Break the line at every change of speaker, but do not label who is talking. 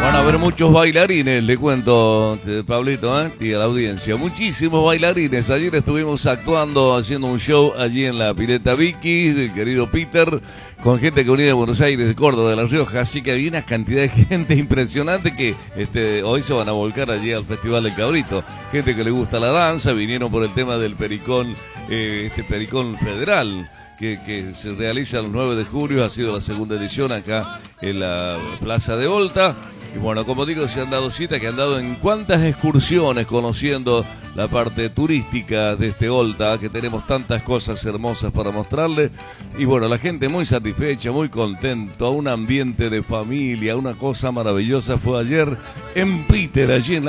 Van a haber muchos bailarines, le cuento, Pablito, y a la audiencia. Muchísimos bailarines. Ayer estuvimos actuando, haciendo un show allí en la Pileta Vicky, del querido Peter, con gente que venía de Buenos Aires, de Córdoba, de La Rioja. Así que había una cantidad de gente impresionante que hoy se van a volcar allí al Festival del Cabrito. Gente que le gusta la danza, vinieron por el tema del Pericón, Pericón Federal. Que se realiza el 9 de julio, ha sido la segunda edición acá en la Plaza de Olta. Y bueno, como digo, se han dado cita, que han dado en cuántas excursiones conociendo la parte turística de este Olta, que tenemos tantas cosas hermosas para mostrarles. Y bueno, la gente muy satisfecha, muy contento, un ambiente de familia, una cosa maravillosa fue ayer en Peter, allí en la